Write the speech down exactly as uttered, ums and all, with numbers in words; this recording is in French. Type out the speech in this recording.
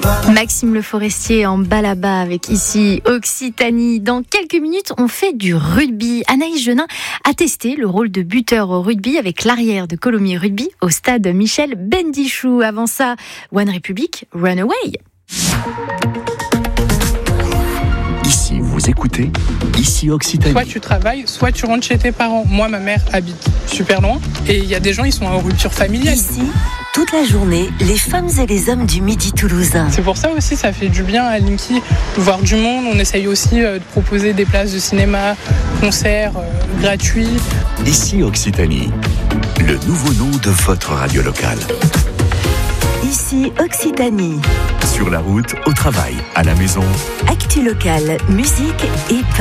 Maxime Le Forestier en balaba avec ici Occitanie. Dans quelques minutes, on fait du rugby. Anaïs Genin a testé le rôle de buteur au rugby avec l'arrière de Colomiers Rugby au stade Michel Bendichou. Avant ça, One Republic, Runaway. Ici, vous écoutez, ici Occitanie. Soit tu travailles, soit tu rentres chez tes parents. Moi, ma mère habite super loin et il y a des gens, ils sont en rupture familiale. Ici, toute la journée, les femmes et les hommes du Midi toulousain. C'est pour ça aussi, ça fait du bien à Linky de voir du monde. On essaye aussi de proposer des places de cinéma, concerts euh, gratuits. Ici Occitanie, le nouveau nom de votre radio locale. Ici Occitanie. Sur la route, au travail, à la maison. Actu locale, musique et